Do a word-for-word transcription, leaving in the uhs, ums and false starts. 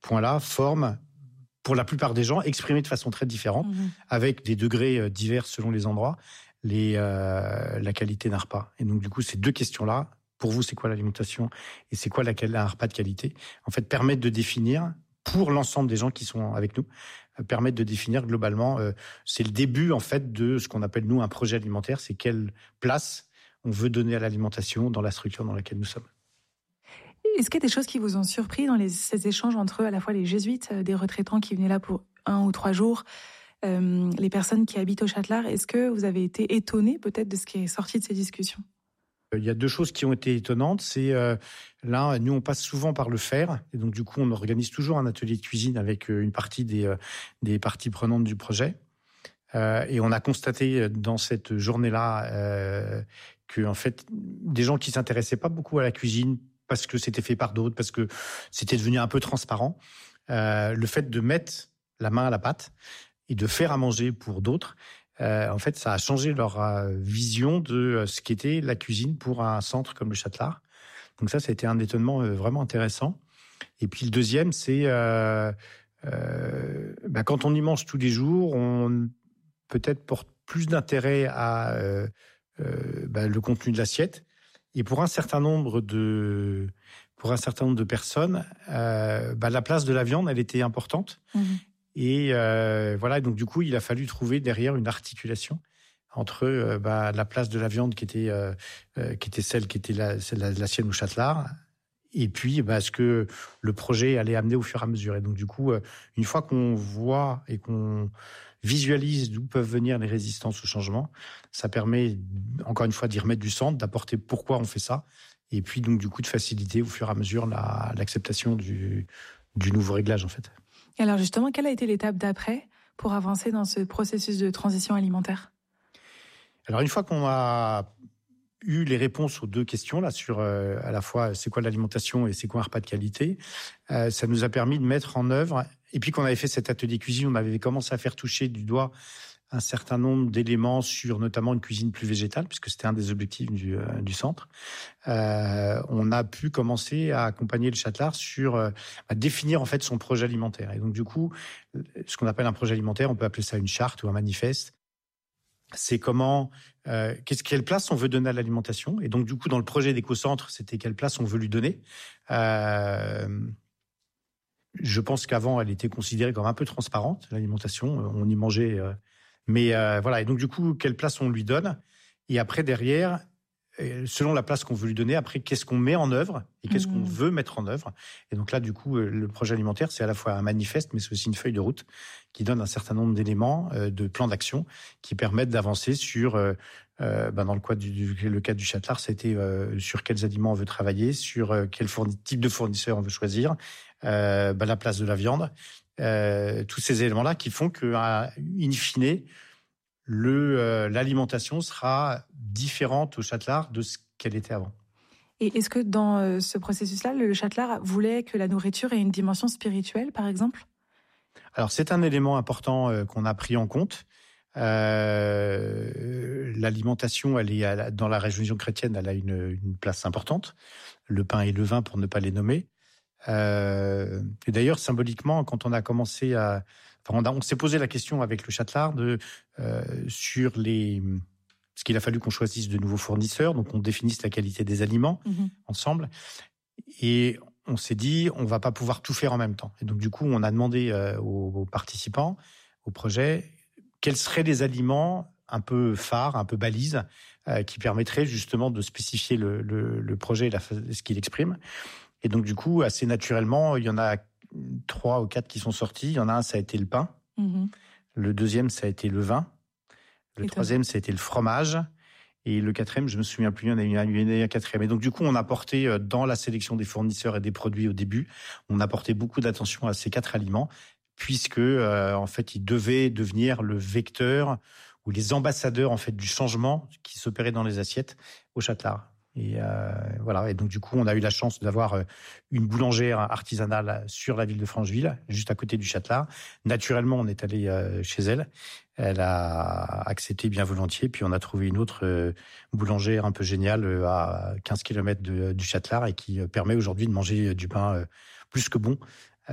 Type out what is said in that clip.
points-là forment, pour la plupart des gens, exprimés de façon très différente, mmh. avec des degrés divers selon les endroits, les, euh, la qualité d'un repas. Et donc, du coup, ces deux questions-là, pour vous, c'est quoi l'alimentation et c'est quoi la, un repas de qualité, en fait, permettent de définir, pour l'ensemble des gens qui sont avec nous, euh, permettent de définir globalement, euh, c'est le début, en fait, de ce qu'on appelle, nous, un projet alimentaire, c'est quelle place on veut donner à l'alimentation dans la structure dans laquelle nous sommes. Est-ce qu'il y a des choses qui vous ont surpris dans les, ces échanges entre à la fois les jésuites, des retraitants qui venaient là pour un ou trois jours, euh, les personnes qui habitent au Châtelard? Est-ce que vous avez été étonné peut-être de ce qui est sorti de ces discussions? Il y a deux choses qui ont été étonnantes. C'est euh, là, nous on passe souvent par le faire, et donc du coup on organise toujours un atelier de cuisine avec une partie des euh, des parties prenantes du projet. Euh, et on a constaté dans cette journée-là euh, que en fait des gens qui s'intéressaient pas beaucoup à la cuisine parce que c'était fait par d'autres, parce que c'était devenu un peu transparent, euh, le fait de mettre la main à la pâte et de faire à manger pour d'autres, euh, en fait, ça a changé leur euh, vision de euh, ce qu'était la cuisine pour un centre comme le Châtelard. Donc ça, ça a été un étonnement euh, vraiment intéressant. Et puis le deuxième, c'est euh, euh, bah, quand on y mange tous les jours, on peut-être porte plus d'intérêt à euh, euh, bah, le contenu de l'assiette. Et pour un certain nombre de pour un certain nombre de personnes, euh, bah, la place de la viande, elle était importante. Mmh. Et euh, voilà, donc du coup, il a fallu trouver derrière une articulation entre euh, bah, la place de la viande qui était euh, euh, qui était celle qui était la, celle la, la sienne au Châtelard, et puis bah, ce que le projet allait amener au fur et à mesure. Et donc du coup, euh, une fois qu'on voit et qu'on visualise d'où peuvent venir les résistances au changement, ça permet encore une fois d'y remettre du centre, d'apporter pourquoi on fait ça, et puis donc du coup de faciliter au fur et à mesure la, l'acceptation du, du nouveau réglage en fait. Et alors justement, quelle a été l'étape d'après pour avancer dans ce processus de transition alimentaire? Alors une fois qu'on a eu les réponses aux deux questions là sur euh, à la fois c'est quoi l'alimentation et c'est quoi un repas de qualité, euh, ça nous a permis de mettre en œuvre, et puis qu'on avait fait cet atelier cuisine, on avait commencé à faire toucher du doigt un certain nombre d'éléments sur notamment une cuisine plus végétale, puisque c'était un des objectifs du, euh, du centre. Euh, on a pu commencer à accompagner le Châtelard sur euh, à définir en fait son projet alimentaire. Et donc du coup, ce qu'on appelle un projet alimentaire, on peut appeler ça une charte ou un manifeste. C'est comment, euh, qu'est-ce, quelle place on veut donner à l'alimentation. Et donc du coup, dans le projet d'éco-centre, c'était quelle place on veut lui donner. Euh, je pense qu'avant, elle était considérée comme un peu transparente, l'alimentation. On y mangeait... Euh, Mais euh, voilà, et donc du coup, quelle place on lui donne? Et après, derrière, selon la place qu'on veut lui donner, après, qu'est-ce qu'on met en œuvre et qu'est-ce mmh. qu'on veut mettre en œuvre? Et donc là, du coup, le projet alimentaire, c'est à la fois un manifeste, mais c'est aussi une feuille de route qui donne un certain nombre d'éléments, euh, de plans d'action qui permettent d'avancer sur, euh, euh, ben dans le cadre du, du, le cadre du Châtelard, c'était euh, sur quels aliments on veut travailler, sur euh, quel fourni, type de fournisseur on veut choisir, euh, ben la place de la viande. Euh, tous ces éléments-là qui font que, in fine, le, euh, l'alimentation sera différente au Châtelard de ce qu'elle était avant. Et est-ce que dans euh, ce processus-là, le Châtelard voulait que la nourriture ait une dimension spirituelle, par exemple? Alors, c'est un élément important euh, qu'on a pris en compte. Euh, l'alimentation, elle est dans la religion chrétienne, elle a une, une place importante. Le pain et le vin, pour ne pas les nommer. Euh, et d'ailleurs, symboliquement, quand on a commencé à, enfin, on, a, on s'est posé la question avec le Châtelard de euh, sur les, parce qu'il a fallu qu'on choisisse de nouveaux fournisseurs, donc on définisse la qualité des aliments mmh. ensemble, et on s'est dit on va pas pouvoir tout faire en même temps. Et donc du coup, on a demandé euh, aux, aux participants au projet quels seraient les aliments un peu phares, un peu balises, euh, qui permettraient justement de spécifier le, le, le projet et la, ce qu'il exprime. Et donc, du coup, assez naturellement, il y en a trois ou quatre qui sont sortis. Il y en a un, ça a été le pain. Mmh. Le deuxième, ça a été le vin. Le et troisième, ça a été le fromage. Et le quatrième, je me souviens plus, il y en a eu un, il y en a eu un quatrième. Et donc, du coup, on a porté, dans la sélection des fournisseurs et des produits au début, on a porté beaucoup d'attention à ces quatre aliments, puisque, euh, en fait, ils devaient devenir le vecteur ou les ambassadeurs, en fait, du changement qui s'opérait dans les assiettes au Châtelard. Et euh, voilà. Et donc du coup, on a eu la chance d'avoir une boulangère artisanale sur la ville de Francheville, juste à côté du Châtelard. Naturellement, on est allé euh, chez elle. Elle a accepté bien volontiers. Puis on a trouvé une autre euh, boulangère un peu géniale euh, à quinze kilomètres de, du Châtelard et qui euh, permet aujourd'hui de manger du pain euh, plus que bon